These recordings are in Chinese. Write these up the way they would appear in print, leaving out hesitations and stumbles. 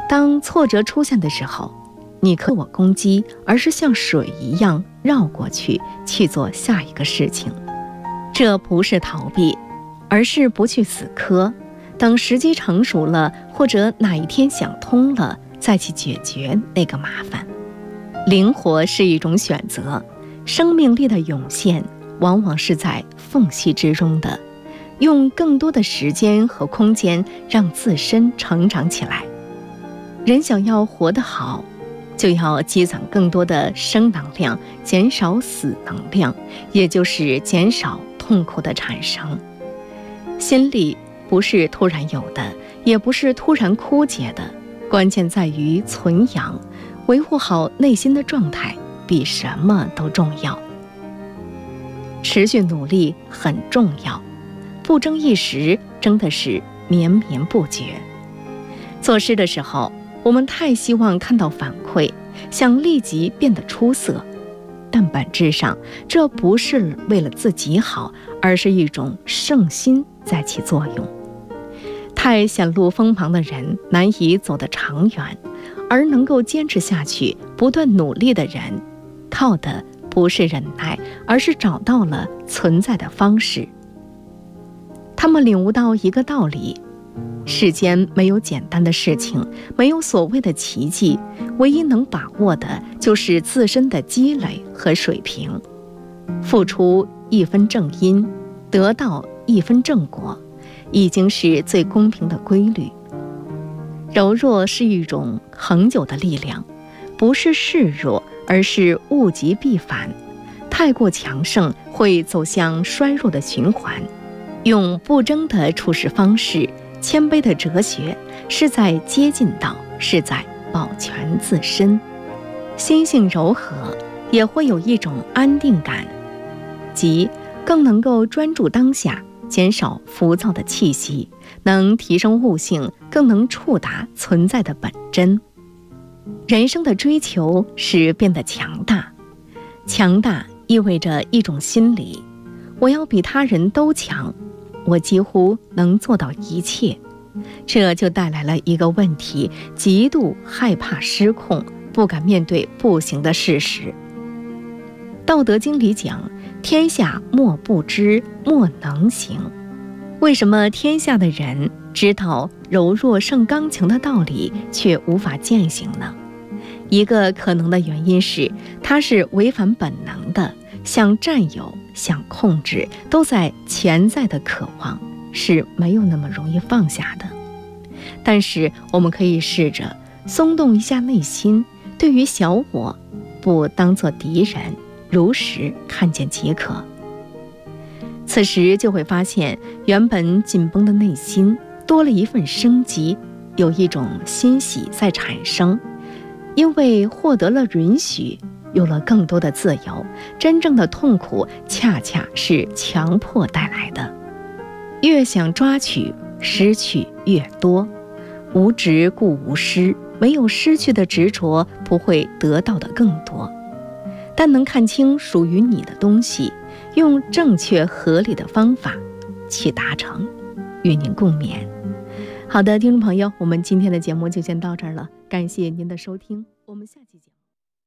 当挫折出现的时候，你可我攻击，而是像水一样绕过去，去做下一个事情。这不是逃避，而是不去死磕，等时机成熟了，或者哪一天想通了，再去解决那个麻烦。灵活是一种选择，生命力的涌现往往是在缝隙之中的，用更多的时间和空间让自身成长起来。人想要活得好，就要积攒更多的生能量，减少死能量，也就是减少痛苦的产生。心力不是突然有的，也不是突然枯竭的，关键在于存养，维护好内心的状态比什么都重要。持续努力很重要，不争一时，争的是绵绵不绝。做事的时候，我们太希望看到反馈，想立即变得出色，但本质上这不是为了自己好，而是一种圣心在起作用。太显露锋芒的人难以走得长远，而能够坚持下去不断努力的人，靠的不是忍耐，而是找到了存在的方式。他们领悟到一个道理，世间没有简单的事情，没有所谓的奇迹，唯一能把握的就是自身的积累和水平。付出一分正因，得到一分正果，已经是最公平的规律。柔弱是一种恒久的力量，不是示弱，而是物极必反。太过强盛会走向衰弱的循环。用不争的处事方式，谦卑的哲学，是在接近道，是在保全自身。心性柔和，也会有一种安定感，即更能够专注当下，减少浮躁的气息，能提升悟性，更能触达存在的本真。人生的追求是变得强大，强大意味着一种心理，我要比他人都强，我几乎能做到一切。这就带来了一个问题，极度害怕失控，不敢面对不行的事实。道德经里讲，天下莫不知，莫能行。为什么天下的人知道柔弱胜刚强的道理，却无法践行呢？一个可能的原因是，它是违反本能的，想占有，想控制，都在潜在的渴望，是没有那么容易放下的。但是我们可以试着松动一下内心，对于小我不当作敌人，如实看见即可。此时就会发现，原本紧绷的内心多了一份生机，有一种欣喜在产生。因为获得了允许，有了更多的自由，真正的痛苦恰恰是强迫带来的。越想抓取，失去越多。无执故无失，没有失去的执着，不会得到的更多。但能看清属于你的东西，用正确合理的方法去达成。与您共勉。好的，听众朋友，我们今天的节目就先到这儿了，感谢您的收听，我们下期节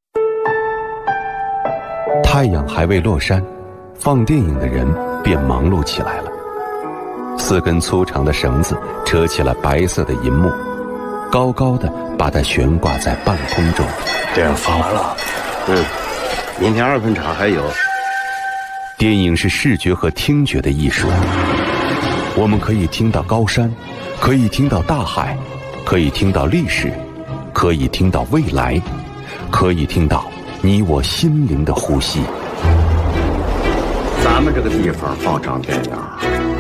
目。 太阳还未落山，放电影的人便忙碌起来了。4根粗长的绳子扯起了白色的银幕，高高的把它悬挂在半空中。 电影放完了，明天2分场还有。 电影是视觉和听觉的艺术，我们可以听到高山，可以听到大海，可以听到历史，可以听到未来，可以听到你我心灵的呼吸。 咱们这个地方放场电影